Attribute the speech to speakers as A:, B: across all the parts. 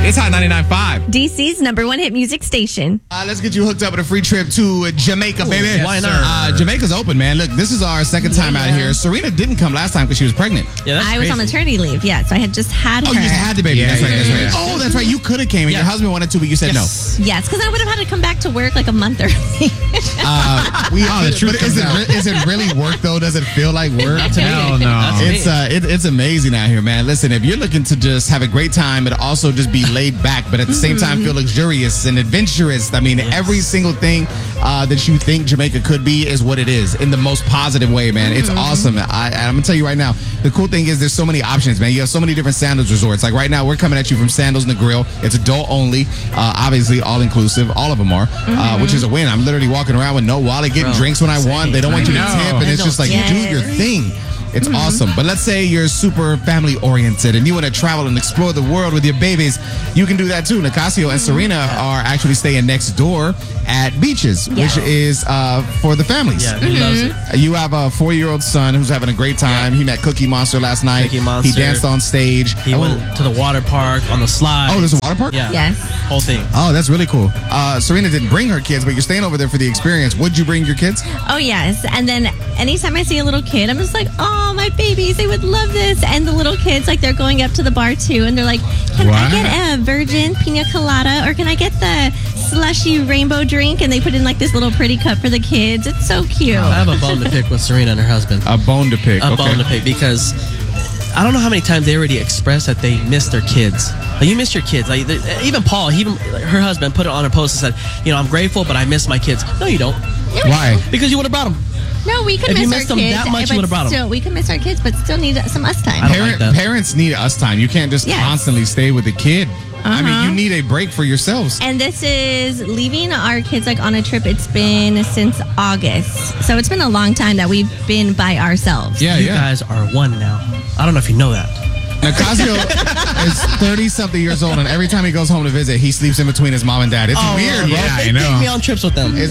A: It's Hot 99.5.
B: DC's #1 hit music station.
A: Let's get you hooked up with a free trip to Jamaica, baby.
C: Yes, why not?
A: Jamaica's open, man. Look, this is our second time out here. Serena didn't come last time because she was pregnant.
C: Yeah, that's
B: I was on maternity leave, so I had just had her.
A: Oh, you just had the baby.
D: Yeah,
A: that's right. That's right.
D: yeah.
A: Oh, that's right. You could have came, and your husband wanted to, but you said
C: Yes.
B: Yes, because I would have had to come back to work like a month early.
A: no.
D: the truth
A: But
D: comes out.
A: is it really work though? Does it feel like work?
D: Hell no.
A: It's amazing out here, man. Listen, if you're looking to just have a great time and also just be laid back, but at the same time feel luxurious and adventurous. I mean, every single thing that you think Jamaica could be is what it is in the most positive way, man. It's awesome. I'm gonna tell you right now. The cool thing is there's so many options, man. You have so many different Sandals resorts. Like right now, we're coming at you from Sandals and the Grill. It's adult only, obviously all inclusive. All of them are, which is a win. I'm literally walking around with no wallet, getting drinks when I want. They don't want you to tip, and it's just like do your thing. It's awesome. But let's say you're super family oriented and you want to travel and explore the world with your babies. You can do that too. Nicasio and Serena are actually staying next door at Beaches, which is for the families.
C: Yeah, he loves it.
A: You have a 4-year-old son who's having a great time. He met Cookie Monster last night.
C: Cookie Monster.
A: He danced on stage.
C: He went to the water park on the slide.
A: Oh, there's a water park?
C: Yeah.
B: Yes.
C: Whole thing.
A: Oh, that's really cool. Serena didn't bring her kids, but you're staying over there for the experience. Would you bring your kids?
B: Oh, yes. And then anytime I see a little kid, I'm just like, oh, my babies, they would love this. And the little kids, like, they're going up to the bar, too. And they're like, can I get a virgin pina colada? Or can I get the slushy rainbow drink? And they put in, like, this little pretty cup for the kids. It's so cute.
C: I have a bone to pick with Serena and her husband.
A: A bone to pick.
C: A bone to pick because I don't know how many times they already expressed that they miss their kids. Like, you miss your kids. Like, even Paul, her husband, put it on her post and said, I'm grateful, but I miss my kids. No, you don't.
A: Why?
C: Because you would have brought them.
B: No, we could
C: If you
B: miss our
C: missed them
B: kids.
C: that much, you
B: but
C: would've brought 'em.
B: still, we could miss our kids, but still need some us time.
C: I don't like that.
A: Parents need us time. You can't just constantly stay with the kid. I mean, you need a break for yourselves.
B: And this is leaving our kids like on a trip. It's been since August. So it's been a long time that we've been by ourselves.
A: Yeah,
C: You guys are one now. I don't know if you know that.
A: Nicasio is 30-something years old, and every time he goes home to visit, he sleeps in between his mom and dad. It's weird, bro.
D: yeah,
C: They
D: I know.
C: take me on trips with them.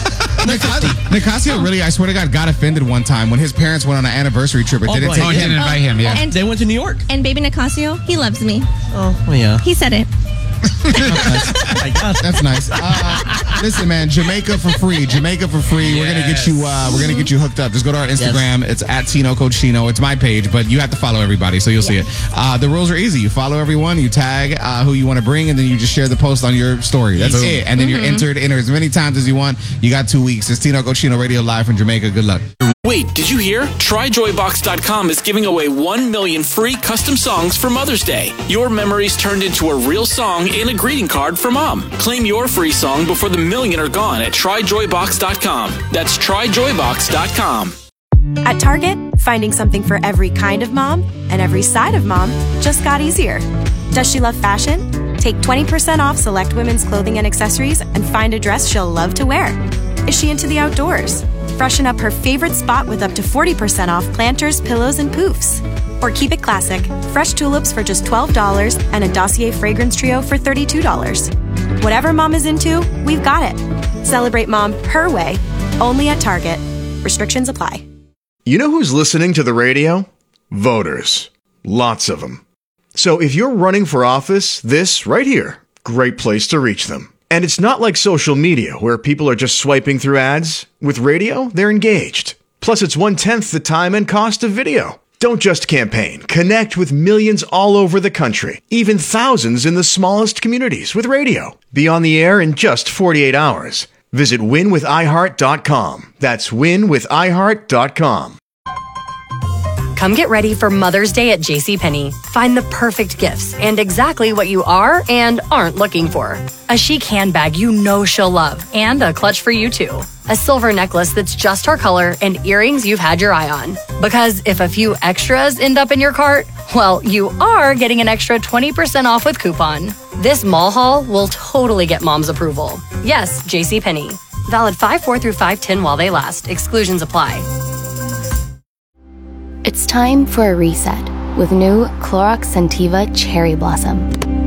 A: Nicasio really, I swear to God, got offended one time when his parents went on an anniversary trip and didn't
C: boy.
A: take
D: Oh, he
A: him.
D: didn't invite him, yeah.
B: And,
C: They went to New York.
B: and baby Nicasio, he loves me.
C: Oh, well, yeah.
B: He said it.
C: My God.
A: That's nice. Listen, man, Jamaica for free. Jamaica for free. We're gonna get you. We're gonna get you hooked up. Just go to our Instagram. It's at Tino Cochino. It's my page, but you have to follow everybody, so you'll see it. The rules are easy. You follow everyone. You tag who you want to bring, and then you just share the post on your story. That's it. And then you're entered. Enter as many times as you want. You got 2 weeks. It's Tino Cochino Radio live from Jamaica. Good luck.
E: Wait, did you hear? TryJoyBox.com is giving away 1 million free custom songs for Mother's Day. Your memories turned into a real song in a greeting card for Mom. Claim your free song before the million are gone at TryJoyBox.com. That's TryJoyBox.com.
F: At Target, finding something for every kind of mom and every side of mom just got easier. Does she love fashion? Take 20% off select women's clothing and accessories and find a dress she'll love to wear. Is she into the outdoors? Freshen up her favorite spot with up to 40% off planters, pillows, and poofs. Or keep it classic. Fresh tulips for just $12 and a Dossier fragrance trio for $32. Whatever mom is into, we've got it. Celebrate mom her way, only at Target. Restrictions apply.
G: You know who's listening to the radio? Voters. Lots of them. So if you're running for office, this right here, great place to reach them. And it's not like social media where people are just swiping through ads. With radio, they're engaged. Plus, it's 1/10 the time and cost of video. Don't just campaign. Connect with millions all over the country, even thousands in the smallest communities with radio. Be on the air in just 48 hours. Visit winwithiheart.com. That's winwithiheart.com.
H: Come get ready for Mother's Day at JCPenney. Find the perfect gifts and exactly what you are and aren't looking for. A chic handbag you know she'll love and a clutch for you too. A silver necklace that's just her color and earrings you've had your eye on. Because if a few extras end up in your cart, well, you are getting an extra 20% off with coupon. This mall haul will totally get mom's approval. Yes, JCPenney. Valid 5/4 through 5/10 while they last. Exclusions apply.
I: It's time for a reset with new Clorox Scentiva Cherry Blossom.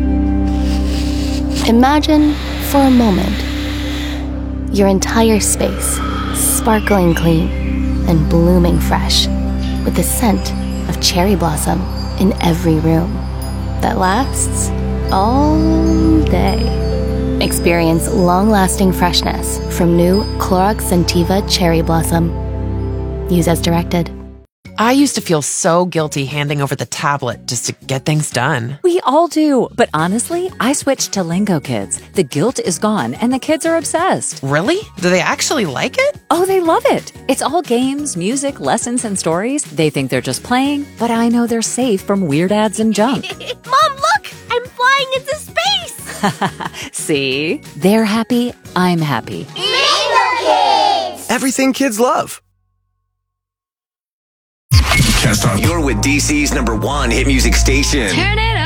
I: Imagine, for a moment, your entire space sparkling clean and blooming fresh with the scent of cherry blossom in every room that lasts all day. Experience long-lasting freshness from new Clorox Scentiva Cherry Blossom. Use as directed.
D: I used to feel so guilty handing over the tablet just to get things done.
J: We all do, but honestly, I switched to Lingo Kids. The guilt is gone, and the kids are obsessed.
D: Really? Do they actually like it?
J: Oh, they love it. It's all games, music, lessons, and stories. They think they're just playing, but I know they're safe from weird ads and junk.
K: Mom, look! I'm flying into space!
J: See? They're happy, I'm happy.
K: Lingo Kids!
L: Everything kids love.
M: You're with DC's #1 hit music station.
K: Turn it